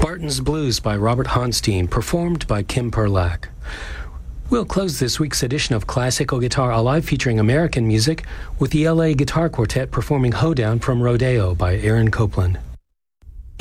Barton's Blues by Robert Honstein, performed by Kim Perlak. We'll close this week's edition of Classical Guitar Alive featuring American music with the LA Guitar Quartet performing Hoedown from Rodeo by Aaron Copland.